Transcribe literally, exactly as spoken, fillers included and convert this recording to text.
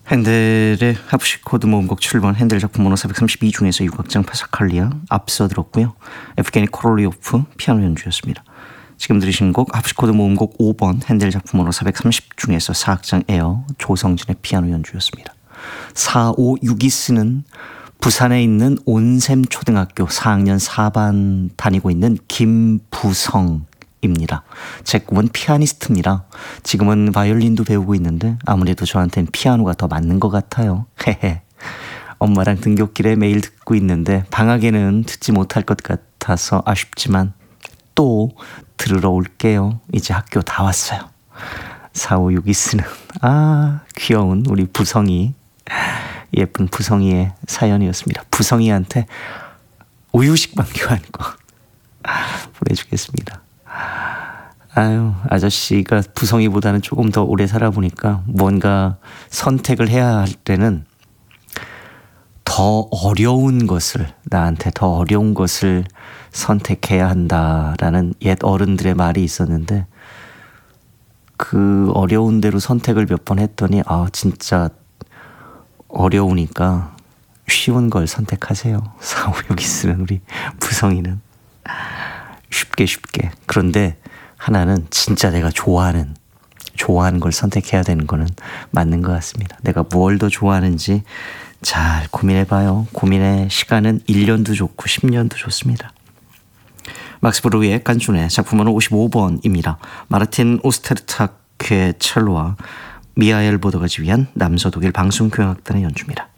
핸델의 하프시코드 모음곡 칠 번 핸델 작품 번호 사백삼십이 중에서 육악장 파사칼리아 앞서 들었고요. 에프게니 코롤리오프 피아노 연주였습니다. 지금 들으신 곡 하프시코드 모음곡 오 번 핸델 작품 번호 사백삼십 중에서 사악장 에어 조성진의 피아노 연주였습니다. 사오육이스는 부산에 있는 온샘초등학교 사 학년 사 반 다니고 있는 김부성입니다. 제 꿈은 피아니스트입니다. 지금은 바이올린도 배우고 있는데 아무래도 저한테는 피아노가 더 맞는 것 같아요. 헤헤. 엄마랑 등굣길에 매일 듣고 있는데 방학에는 듣지 못할 것 같아서 아쉽지만 또 들으러 올게요. 이제 학교 다 왔어요. 사오육이스는 아 귀여운 우리 부성이 예쁜 부성이의 사연이었습니다. 부성이한테 우유식빵 교환권 보내주겠습니다. 아유, 아저씨가 부성이보다는 조금 더 오래 살아보니까 뭔가 선택을 해야 할 때는 더 어려운 것을, 나한테 더 어려운 것을 선택해야 한다라는 옛 어른들의 말이 있었는데 그 어려운 대로 선택을 몇 번 했더니 아 진짜 어려우니까 쉬운 걸 선택하세요. 사오육이스는 우리 부성이는 쉽게 쉽게. 그런데 하나는 진짜 내가 좋아하는 좋아하는 걸 선택해야 되는 거는 맞는 것 같습니다. 내가 뭘 더 좋아하는지 잘 고민해봐요. 고민의 시간은 일 년도 좋고 십 년도 좋습니다. 막스 브루의 깐준의 작품은 오십오 번입니다. 마르틴 오스테르타크의 첼로와 미하엘 보더가 지휘한 남서독일 방송교향악단의 연주입니다.